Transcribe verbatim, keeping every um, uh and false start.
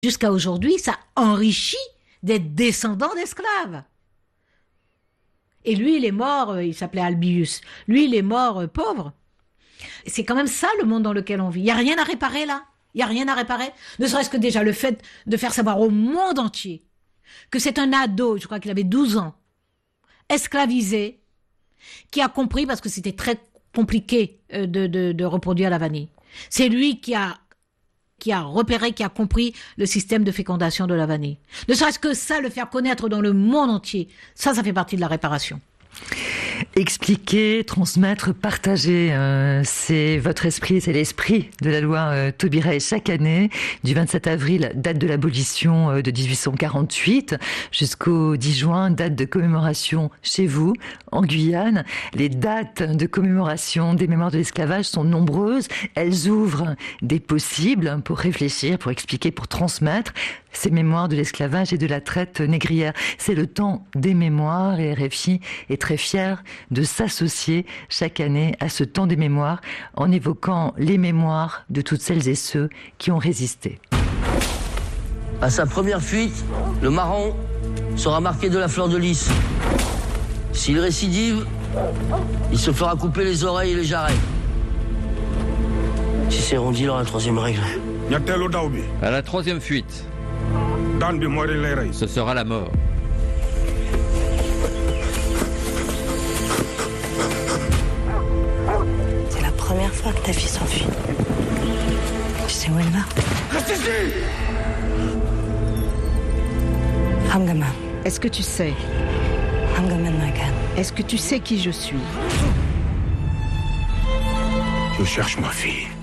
Jusqu'à aujourd'hui, ça enrichit des descendants d'esclaves. Et lui, il est mort, il s'appelait Albius. Lui, il est mort pauvre. C'est quand même ça le monde dans lequel on vit. Il n'y a rien à réparer là. Il n'y a rien à réparer. Ne serait-ce que déjà le fait de faire savoir au monde entier que c'est un ado, je crois qu'il avait douze ans, esclavisé, qui a compris, parce que c'était très compliqué de, de, de reproduire la vanille. C'est lui qui a, qui a repéré, qui a compris le système de fécondation de la vanille. Ne serait-ce que ça, le faire connaître dans le monde entier, ça, ça fait partie de la réparation. Expliquer, transmettre, partager, euh, c'est votre esprit, c'est l'esprit de la loi euh, Taubira. Et chaque année, du vingt-sept avril, date de l'abolition euh, de dix-huit cent quarante-huit, jusqu'au dix juin, date de commémoration chez vous, en Guyane. Les dates de commémoration des mémoires de l'esclavage sont nombreuses. Elles ouvrent des possibles pour réfléchir, pour expliquer, pour transmettre ces mémoires de l'esclavage et de la traite négrière. C'est le temps des mémoires et R F I est très fier de s'associer chaque année à ce temps des mémoires en évoquant les mémoires de toutes celles et ceux qui ont résisté. À sa première fuite, le marron sera marqué de la fleur de lys. S'il récidive, il se fera couper les oreilles et les jarrets. Si c'est rondil, il aura la troisième règle. À la troisième fuite, ce sera la mort. C'est la première fois que ta fille s'enfuit. Tu sais où elle va? Reste ici! Hamgama. Est-ce que tu sais? Hamgama Magan. Est-ce que tu sais qui je suis? Je cherche ma fille.